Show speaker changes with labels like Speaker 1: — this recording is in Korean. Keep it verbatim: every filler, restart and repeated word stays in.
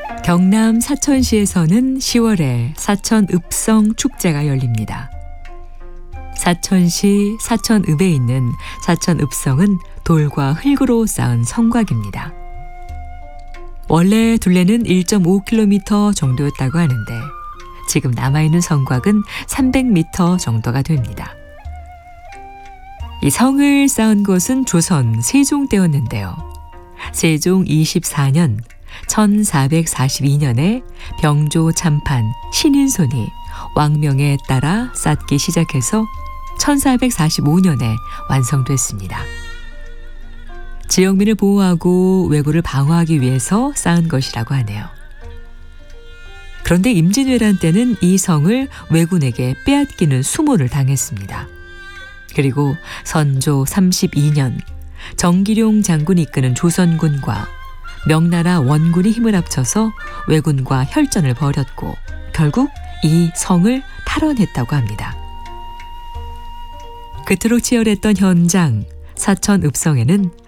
Speaker 1: 경남 사천시에서는 시월에 사천읍성 축제가 열립니다. 사천시 사천읍에 있는 사천읍성은 돌과 흙으로 쌓은 성곽입니다. 원래 둘레는 일 점 오 킬로미터 정도였다고 하는데 지금 남아있는 성곽은 삼백 미터 정도가 됩니다. 이 성을 쌓은 곳은 조선 세종 때였는데요. 세종 이십사 년 천사백사십이 년에 병조 참판 신인손이 왕명에 따라 쌓기 시작해서 천사백사십오 년에 완성됐습니다. 지역민을 보호하고 왜구를 방어하기 위해서 쌓은 것이라고 하네요. 그런데 임진왜란 때는 이 성을 왜군에게 빼앗기는 수모를 당했습니다. 그리고 선조 삼십이 년 정기룡 장군이 이끄는 조선군과 명나라 원군이 힘을 합쳐서 왜군과 혈전을 벌였고 결국 이 성을 탈환했다고 합니다. 그토록 치열했던 현장 사천읍성에는